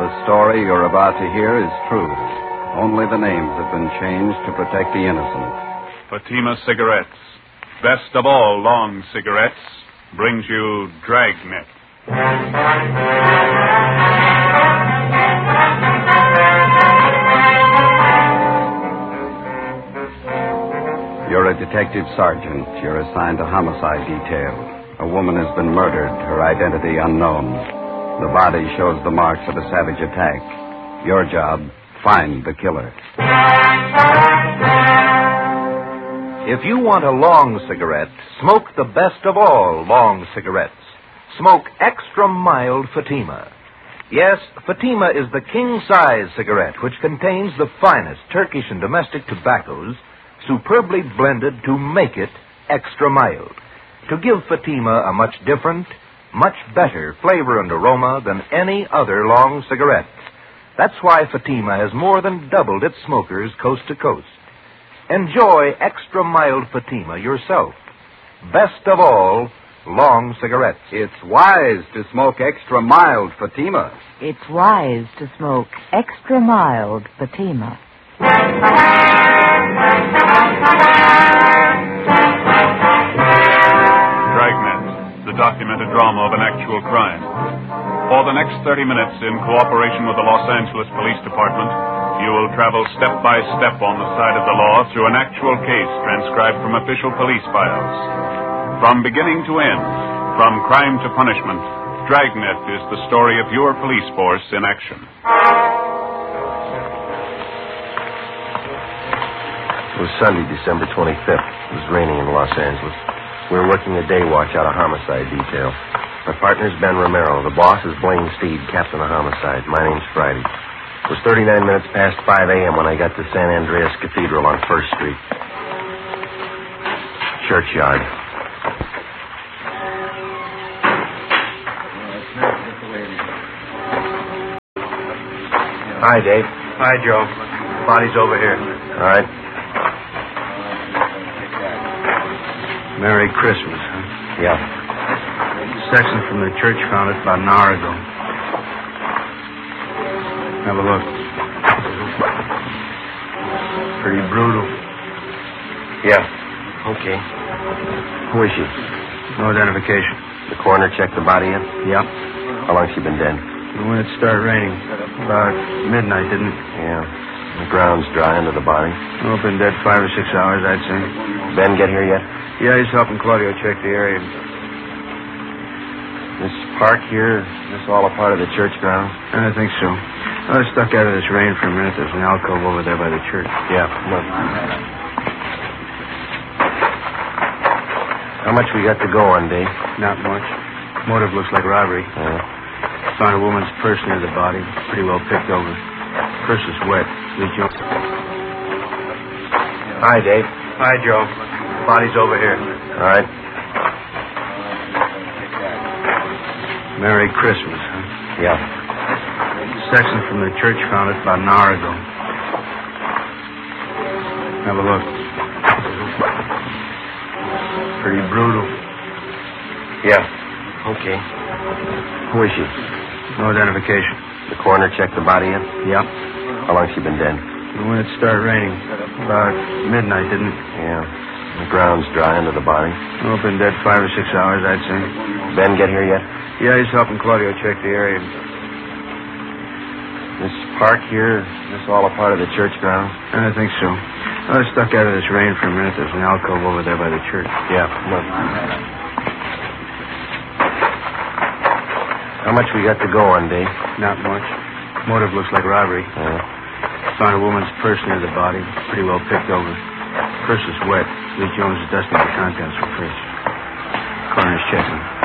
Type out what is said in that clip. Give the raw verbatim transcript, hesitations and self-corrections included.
The story you're about to hear is true. Only the names have been changed to protect the innocent. Fatima Cigarettes, best of all long cigarettes, brings you Dragnet. You're a detective sergeant. You're assigned to homicide detail. A woman has been murdered, her identity unknown. The body shows the marks of a savage attack. Your job, find the killer. If you want a long cigarette, smoke the best of all long cigarettes. Smoke extra mild Fatima. Yes, Fatima is the king-size cigarette which contains the finest Turkish and domestic tobaccos superbly blended to make it extra mild, to give Fatima a much different, much better flavor and aroma than any other long cigarette. That's why Fatima has more than doubled its smokers coast to coast. Enjoy extra mild Fatima yourself. Best of all, long cigarettes. It's wise to smoke extra mild Fatima. It's wise to smoke extra mild Fatima. Dragnet, the documented drama of an actual crime. For the next thirty minutes, in cooperation with the Los Angeles Police Department, you will travel step by step on the side of the law through an actual case transcribed from official police files. From beginning to end, from crime to punishment, Dragnet is the story of your police force in action. It was Sunday, December twenty-fifth. It was raining in Los Angeles. We were working a day watch out of homicide detail. My partner's Ben Romero. The boss is Blaine Steed, captain of homicide. My name's Friday. It was thirty-nine minutes past five a.m. when I got to San Andreas Cathedral on First Street. Churchyard. Hi, Dave. Hi, Joe. Body's over here. All right. Merry Christmas, huh? Yeah. Section from the church found it about an hour ago. Have a look. Pretty brutal. Yeah. Okay. Who is she? No identification. The coroner checked the body in? Yep. How long's she been dead? When it started raining. About midnight, didn't it? Yeah. The ground's dry under the body. Oh, been dead five or six hours, I'd say. Ben get here yet? Yeah, he's helping Claudio check the area. This park here, is this all a part of the church grounds? I think so. I was stuck out of this rain for a minute. There's an alcove over there by the church. Yeah, look. How much we got to go on, Dave? Not much. Motive looks like robbery. Uh, Found a woman's purse near the body. Pretty well picked over. Purse is wet. Lee Jones. Hi, Dave. Hi, Joe. Body's over here. All right. Merry Christmas, huh? Yeah. Section from the church found it about an hour ago. Have a look. Pretty brutal. Yeah. Okay. Who is she? No identification. The coroner checked the body in? Yep. How long's she been dead? When it started raining. About midnight, didn't it? Yeah. The ground's dry under the body. Oh, been dead five or six hours, I'd say. Ben get here yet? Yeah, he's helping Claudio check the area. This park here, is this all a part of the church grounds? I think so. I was stuck out of this rain for a minute. There's an alcove over there by the church. Yeah, look. How much we got to go on, Dave? Not much. Motive looks like robbery. Uh, Found a woman's purse near the body. Pretty well picked over. Purse is wet. Lee Jones is dusting the contents for purse. Coroner's checking.